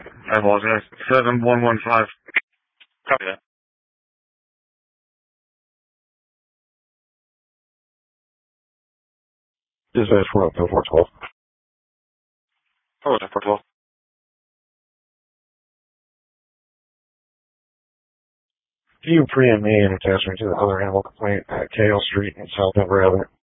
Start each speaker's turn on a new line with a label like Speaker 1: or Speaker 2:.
Speaker 1: I apologize. 7115. Copy that.
Speaker 2: Dispatch 412.
Speaker 1: Oh, 412.
Speaker 2: Can you preempt me and attach me to the other animal complaint at Kale Street in South Denver Avenue?